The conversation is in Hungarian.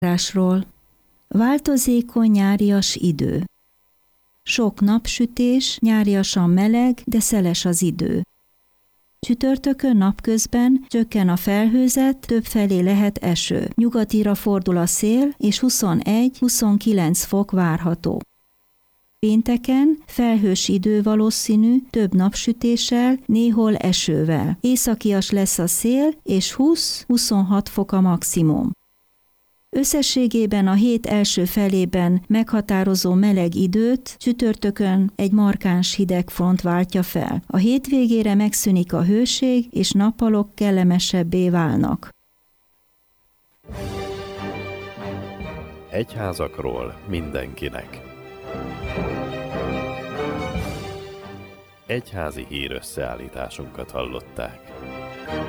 Időjárásról. Változékony nyárias idő. Sok napsütés, nyáriasan meleg, de szeles az idő. Csütörtökön napközben csökken a felhőzet, többfelé lehet eső. Nyugatira fordul a szél, és 21-29 fok várható. Pénteken felhős idő valószínű, több napsütéssel, néhol esővel. Északias lesz a szél, és 20-26 fok a maximum. Összességében a hét első felében meghatározó meleg időt csütörtökön egy markáns hidegfront váltja fel. A hétvégére megszűnik a hőség, és nappalok kellemesebbé válnak. Egyházakról mindenkinek. Egyházi hírösszeállításunkat hallották.